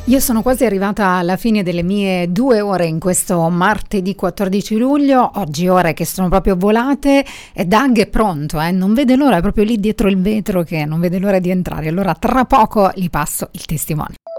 Io sono quasi arrivata alla fine delle mie 2 ore in questo martedì 14 luglio, oggi ore che sono proprio volate e Doug è pronto, non vede l'ora, è proprio lì dietro il vetro che non vede l'ora di entrare, allora tra poco gli passo il testimone.